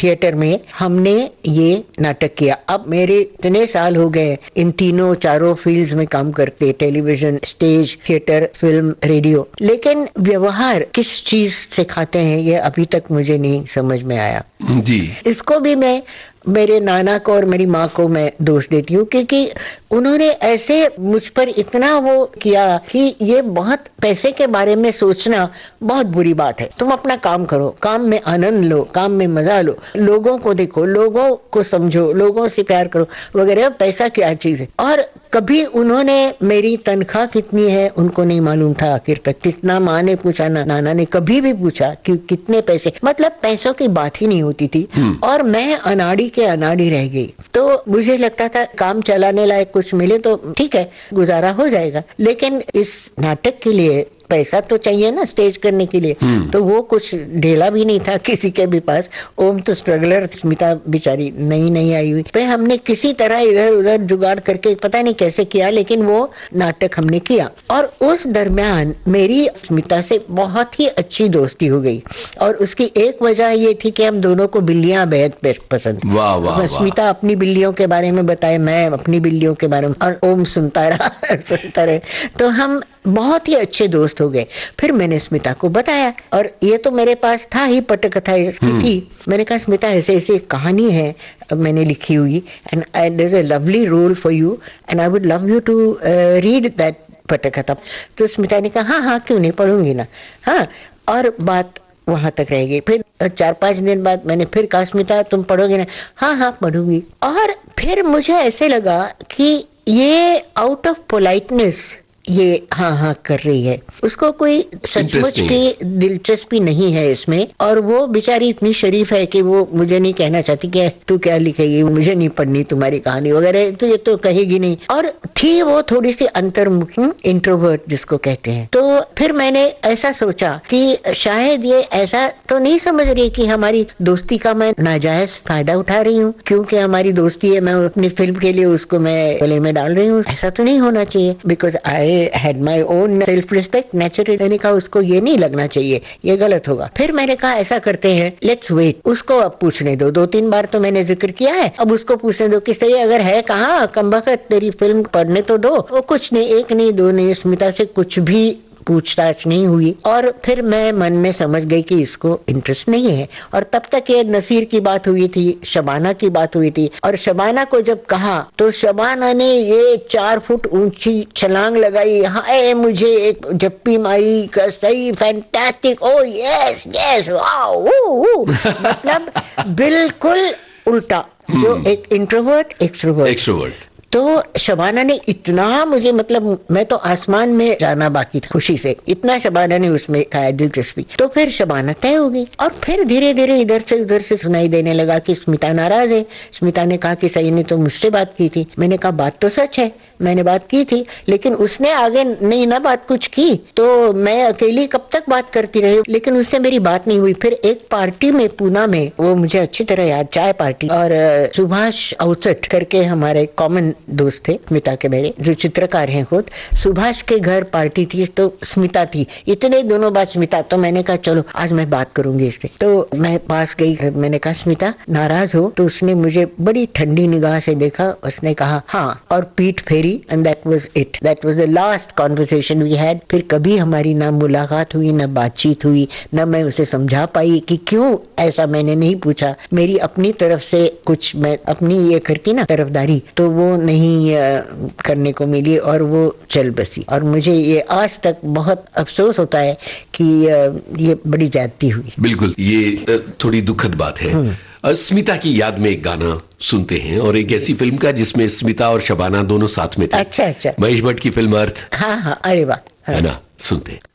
Theatre में हमने ये नाटक किया। अब मेरे इतने साल हो गए इन तीनों चारों फील्ड्स में काम करते, television, stage, theatre, film, radio, लेकिन व्यवहार किस चीज सिखाते हैं ये अभी तक मुझे नहीं समझ में आया जी। इसको भी मैं मेरे नाना को और मेरी माँ को मैं दोष देती हूँ, क्योंकि उन्होंने ऐसे मुझ पर इतना वो किया कि ये बहुत पैसे के बारे में सोचना बहुत बुरी बात है। तुम अपना काम करो, काम में आनंद लो, काम में मजा लो, लोगों को देखो, लोगों को समझो, लोगों से प्यार करो वगैरह। पैसा क्या चीज है। और कभी उन्होंने मेरी तनख्वाह कितनी है उनको नहीं मालूम था आखिर तक। कितना माँ ने पूछा, नाना ने कभी भी पूछा कि कितने पैसे, मतलब पैसों की बात ही नहीं होती थी। और मैं अनाड़ी के अनाड़ी रह गई। तो मुझे लगता था काम चलाने लायक कुछ मिले तो ठीक है, गुजारा हो जाएगा, लेकिन इस नाटक के लिए पैसा तो चाहिए ना स्टेज करने के लिए। तो वो कुछ ढेला भी नहीं था किसी के भी पास। ओम तो स्ट्रगलर, स्मिता बेचारी नई आई हुई। फिर हमने किसी तरह इधर उधर जुगाड़ करके पता नहीं कैसे किया, लेकिन वो नाटक हमने किया। और उस दरमियान मेरी स्मिता से बहुत ही अच्छी दोस्ती हो गई। और उसकी एक वजह ये थी कि हम दोनों को बिल्लियां बेहद पसंद। स्मिता अपनी बिल्लियों के बारे में बताए, मैं अपनी बिल्लियों के बारे में, और ओम सुनता रहे। तो हम बहुत ही अच्छे दोस्त हो गए। फिर मैंने स्मिता को बताया, और ये तो मेरे पास था ही, पटकथा इसकी थी। मैंने कहा स्मिता ऐसे ऐसे कहानी है मैंने लिखी हुई, and there is a lovely role for you and I would love you to read that पटकथा। तो स्मिता ने कहा हाँ क्यों नहीं, पढ़ूंगी ना। हाँ, और बात वहां तक रह गई। फिर 4-5 दिन बाद मैंने फिर कहा स्मिता तुम पढ़ोगे ना? हाँ पढ़ूंगी। और फिर मुझे ऐसे लगा कि ये आउट ऑफ पोलाइटनेस ये हाँ कर रही है, उसको कोई सचमुच की दिलचस्पी नहीं है इसमें। और वो बेचारी इतनी शरीफ है कि वो मुझे नहीं कहना चाहती कि तू क्या लिखेगी, मुझे नहीं पढ़नी तुम्हारी कहानी वगैरह, तो ये तो कहेगी नहीं। और थी वो थोड़ी सी अंतर्मुखी, इंट्रोवर्ट जिसको कहते हैं। तो फिर मैंने ऐसा सोचा कि शायद ये ऐसा तो नहीं समझ रही कि हमारी दोस्ती का मैं नाजायज फायदा उठा रही हूँ, क्योंकि हमारी दोस्ती है, मैं अपनी फिल्म के लिए उसको मैं गले में डाल रही हूँ। ऐसा तो नहीं होना चाहिए, because I had my own self respect naturally। मैंने कहा उसको ये नहीं लगना चाहिए, ये गलत होगा। फिर मैंने कहा ऐसा करते हैं, लेट्स वेट, उसको अब पूछने दो। 2-3 बार तो मैंने जिक्र किया है, अब उसको पूछने दो कि सही अगर है कहाँ कमबख्त तेरी फिल्म पढ़ने तो दो। वो कुछ नहीं, 1 नहीं 2 नहीं, स्मिता से कुछ भी पूछताछ नहीं हुई। और फिर मैं मन में समझ गई कि इसको इंटरेस्ट नहीं है। और तब तक ये नसीर की बात हुई थी, शबाना की बात हुई थी। और शबाना को जब कहा तो शबाना ने ये 4 फुट ऊंची छलांग लगाई, हाय मुझे एक जप्पी मारी का सही, फैंटास्टिक, ओ यस वाओ। मतलब बिल्कुल उल्टा, जो एक इंट्रोवर्ट एक्सट्रोवर्ट। तो शबाना ने इतना मुझे, मतलब मैं तो आसमान में जाना बाकी था खुशी से, इतना शबाना ने उसमें खाया दिलचस्पी। तो फिर शबाना तय हो गई। और फिर धीरे धीरे इधर से उधर से सुनाई देने लगा कि स्मिता नाराज है। स्मिता ने कहा कि सही ने तो मुझसे बात की थी। मैंने कहा बात तो सच है, मैंने बात की थी, लेकिन उसने आगे नहीं ना बात कुछ की, तो मैं अकेली कब तक बात करती रही, लेकिन उससे मेरी बात नहीं हुई। फिर एक पार्टी में पूना में, वो मुझे अच्छी तरह याद, चाय पार्टी, और सुभाष अवसट करके हमारे कॉमन दोस्त थे स्मिता के मेरे, जो चित्रकार हैं खुद। सुभाष के घर पार्टी थी, तो स्मिता थी, इतने दोनों बात स्मिता। तो मैंने कहा चलो आज मैं बात करूंगी इससे। तो मैं पास गई, मैंने कहा स्मिता नाराज हो? तो उसने मुझे बड़ी ठंडी निगाह से देखा, उसने कहा हाँ, और पीठ फेरी। And that was it. That was the last conversation we had. फिर कभी हमारी ना मुलाकात हुई, ना बातचीत हुई, ना मैं उसे समझा पाई कि क्यों ऐसा मैंने नहीं पूछा। मेरी अपनी तरफ से कुछ, मैं अपनी ये करती ना तरफदारी, तो वो नहीं करने को मिली और वो चल बसी। और मुझे ये आज तक बहुत अफसोस होता है कि ये बड़ी ज्यादती हुई। बिल्कुल, ये थोड़ी दुखद बात है। स्मिता की याद में एक गाना सुनते हैं, और एक ऐसी फिल्म का जिसमें स्मिता और शबाना दोनों साथ में थे। अच्छा। महेश भट्ट की फिल्म अर्थ। हाँ, अरे वाह। है ना, सुनते हैं।